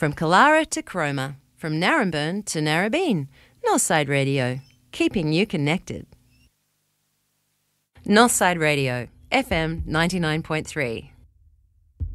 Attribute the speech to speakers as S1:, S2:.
S1: From Kalara to Cromer, from Narrabeen to Narrabeen, Northside Radio, keeping you connected. Northside Radio, FM 99.3.